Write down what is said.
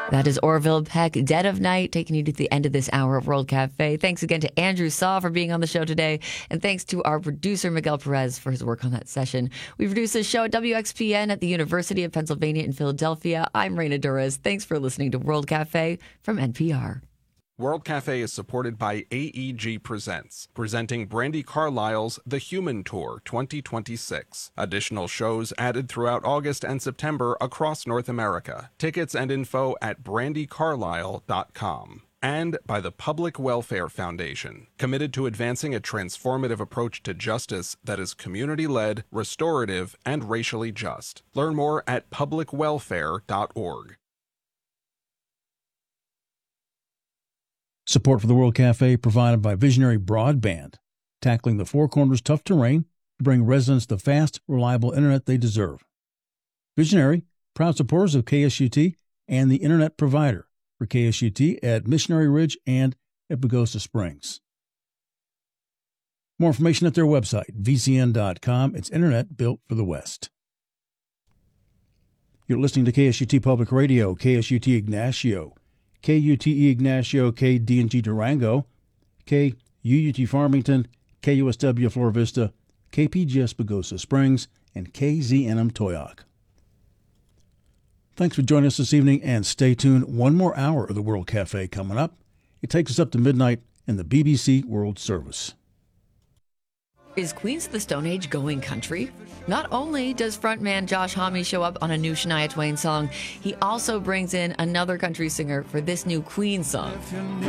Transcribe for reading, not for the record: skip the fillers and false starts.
That is Orville Peck, Dead of Night, taking you to the end of this hour of World Cafe. Thanks again to Andrew Saw for being on the show today. And thanks to our producer, Miguel Perez, for his work on that session. We produce this show at WXPN at the University of Pennsylvania in Philadelphia. I'm Reina Durres. Thanks for listening to World Cafe from NPR. World Cafe is supported by AEG Presents, presenting Brandi Carlile's The Human Tour 2026. Additional shows added throughout August and September across North America. Tickets and info at brandicarlile.com. And by the Public Welfare Foundation, committed to advancing a transformative approach to justice that is community-led, restorative, and racially just. Learn more at publicwelfare.org. Support for the World Cafe provided by Visionary Broadband, tackling the Four Corners tough terrain to bring residents the fast, reliable internet they deserve. Visionary, proud supporters of KSUT and the internet provider for KSUT at Missionary Ridge and at Pagosa Springs. More information at their website, vcn.com. It's internet built for the West. You're listening to KSUT Public Radio, KSUT Ignacio, KUTE Ignacio, KDNG Durango, KUUT Farmington, KUSW Flora Vista, KPGS Pagosa Springs, and KZNM Toyoak. Thanks for joining us this evening, and stay tuned. One more hour of the World Cafe coming up. It takes us up to midnight in the BBC World Service. Is Queens of the Stone Age going country? Not only does frontman Josh Homme show up on a new Shania Twain song, he also brings in another country singer for this new Queen song.